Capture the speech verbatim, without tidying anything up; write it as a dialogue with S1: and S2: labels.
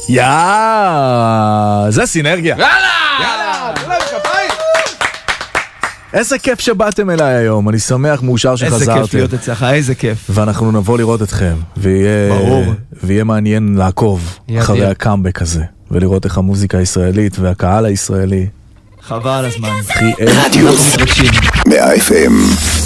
S1: יאה, זה סינרגיה.
S2: יאללה!
S1: יאללה, תנו להם כפיים. איזה כיף שבאתם אליי היום, אני שמח, מאושר שחזרתם.
S3: איזה כיף להיות אצלך, איזה כיף.
S1: ואנחנו נבוא לראות אתכם, ויהיה,
S3: ברור.
S1: ויהיה מעניין לעקוב
S2: ידע.
S1: אחרי הקאמבק הזה, ולראות איך המוזיקה הישראלית והקהל הישראלי.
S3: חבל הזמן.
S1: אחי,
S3: אנחנו מתרגשים.
S4: מאה אף אם